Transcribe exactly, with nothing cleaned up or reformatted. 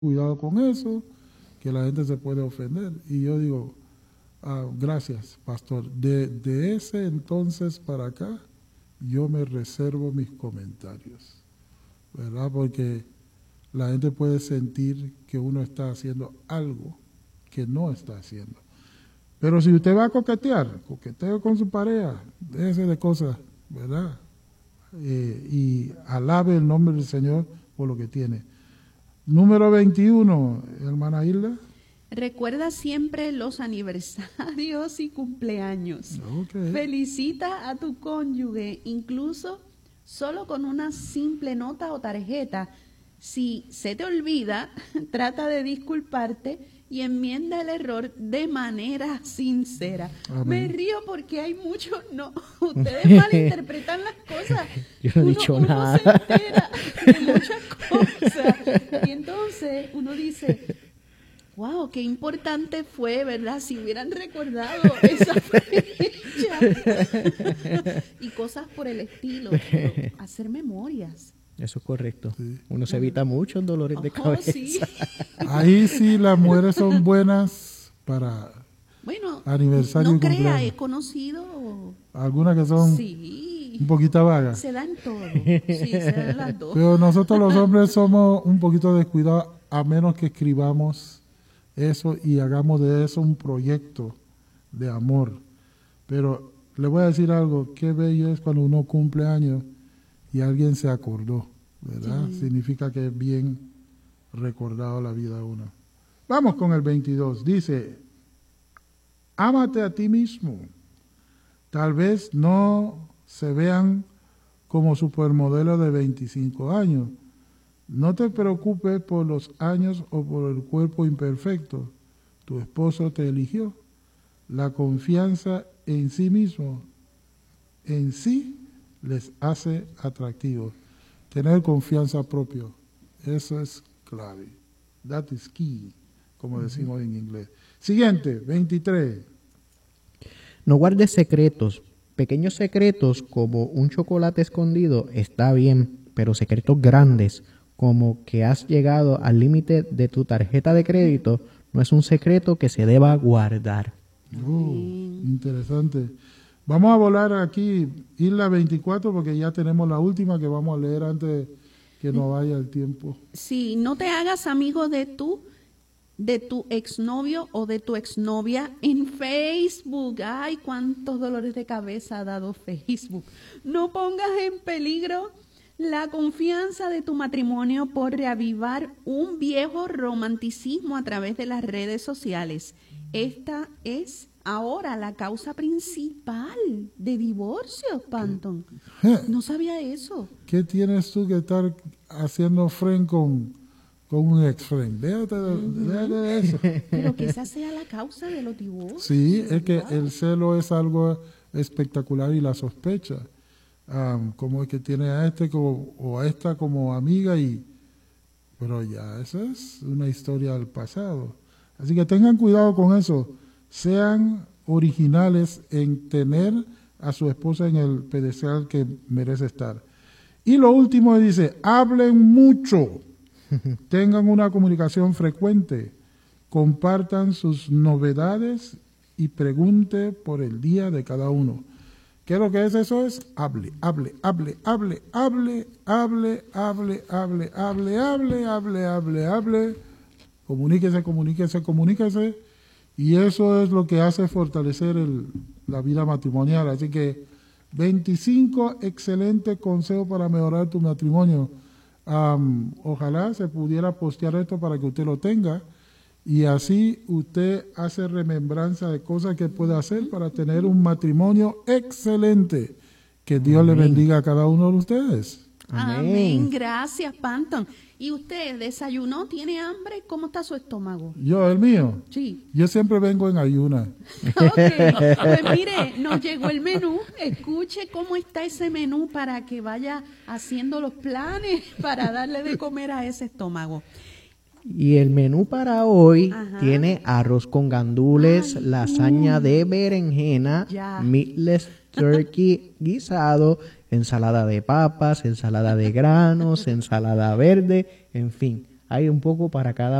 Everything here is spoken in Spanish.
cuidado con eso, que la gente se puede ofender. Y yo digo, ah, gracias, pastor. De, de ese entonces para acá, yo me reservo mis comentarios, ¿verdad? Porque la gente puede sentir que uno está haciendo algo que no está haciendo. Pero si usted va a coquetear, coqueteo con su pareja, déjese de cosas, ¿verdad? Eh, y alabe el nombre del Señor por lo que tiene. Número veintiuno, hermana Hilda. Recuerda siempre los aniversarios y cumpleaños. Okay. Felicita a tu cónyuge, incluso solo con una simple nota o tarjeta. Si se te olvida, trata de disculparte y enmienda el error de manera sincera. Amén. Me río porque hay muchos, no, ustedes malinterpretan las cosas. Yo no he uno, dicho uno nada. se entera de muchas cosas. Y entonces uno dice, wow, qué importante fue, ¿verdad? Si hubieran recordado esa fecha. Y cosas por el estilo, hacer memorias. Eso es correcto. Sí. Uno se evita muchos dolores de Oh, cabeza. sí. Ahí sí las mujeres son buenas para Bueno, aniversario no y crea, cumpleaños. he conocido. Algunas que son Sí, un poquito vagas. se dan todo. Sí, se dan las dos. Pero nosotros los hombres somos un poquito descuidados, a menos que escribamos eso y hagamos de eso un proyecto de amor. Pero le voy a decir algo, qué bello es cuando uno cumple años y alguien se acordó, ¿verdad? Sí. Significa que es bien recordado la vida de uno. Vamos con el veintidós. Dice, ámate a ti mismo. Tal vez no se vean como supermodelo de veinticinco años. No te preocupes por los años o por el cuerpo imperfecto. Tu esposo te eligió. La confianza en sí mismo, en sí, les hace atractivos. Tener confianza propia, eso es clave. That is key, como decimos en inglés. Siguiente, veintitrés. No guardes secretos. Pequeños secretos como un chocolate escondido está bien, pero secretos grandes como que has llegado al límite de tu tarjeta de crédito no es un secreto que se deba guardar. Oh, interesante. Vamos a volar aquí, Isla veinticuatro, porque ya tenemos la última que vamos a leer antes que nos vaya el tiempo. Sí, no te hagas amigo de tu, de tu exnovio o de tu exnovia en Facebook. Ay, cuántos dolores de cabeza ha dado Facebook. No pongas en peligro la confianza de tu matrimonio por reavivar un viejo romanticismo a través de las redes sociales. Esta es ahora la causa principal de divorcios, Panton. No sabía eso. ¿Qué tienes tú que estar haciendo friend con, con un ex friend? Déjate de, déjate de eso. Pero que esa sea la causa de los divorcios. Sí, es que Wow. el celo es algo espectacular y la sospecha. Um, como es que tiene a este como, o a esta como amiga, y pero ya esa es una historia del pasado. Así que tengan cuidado con eso. Sean originales en tener a su esposa en el pedestal que merece estar. Y lo último dice, hablen mucho, tengan una comunicación frecuente, compartan sus novedades y pregunte por el día de cada uno. ¿Qué es lo que es eso? Es hable, hable, hable, hable, hable, hable, hable, hable, hable, hable, hable, hable, hable, comuníquese, comuníquese, comuníquese, y eso es lo que hace fortalecer el, la vida matrimonial. Así que veinticinco excelentes consejos para mejorar tu matrimonio. Um, ojalá se pudiera postear esto para que usted lo tenga, y así usted hace remembranza de cosas que puede hacer para tener un matrimonio excelente. Que Dios Amén. le bendiga a cada uno de ustedes. Amén. Amén. Gracias, Panton. ¿Y usted desayunó? ¿Tiene hambre? ¿Cómo está su estómago? Yo, el mío, Sí. yo siempre vengo en ayuna. Ok. Pues mire, nos llegó el menú. Escuche cómo está ese menú para que vaya haciendo los planes para darle de comer a ese estómago. Y el menú para hoy Ajá. tiene arroz con gandules, Ay, lasaña mm. de berenjena, Ya. meatless turkey guisado, ensalada de papas, ensalada de granos, ensalada verde, en fin. hay un poco para cada